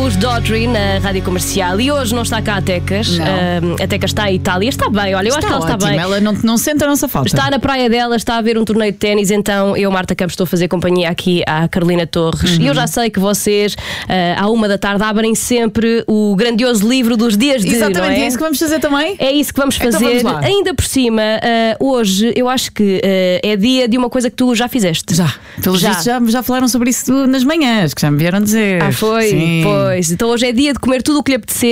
os Daughtry na Rádio Comercial. E hoje não está cá a Tecas. A Tecas está em Itália. Está bem, olha, eu acho que ela está bem. Ela não sente a nossa falta. Está na praia dela, está a ver um torneio de ténis. Então eu, Marta Campos, estou a fazer companhia aqui à Carolina Torres. E eu já sei que vocês, à 1h da tarde, abrem sempre o grandioso livro dos dias de. Exatamente, não é? é isso que vamos fazer também? É isso que vamos fazer. Então vamos lá. Ainda por cima, hoje eu acho que é dia de uma coisa que tu já fizeste. Já. Pelos vistos já falaram sobre isso nas manhãs, que já me vieram dizer. Ah, foi? Sim. Pois. Então hoje é dia de comer tudo o que lhe apetecer.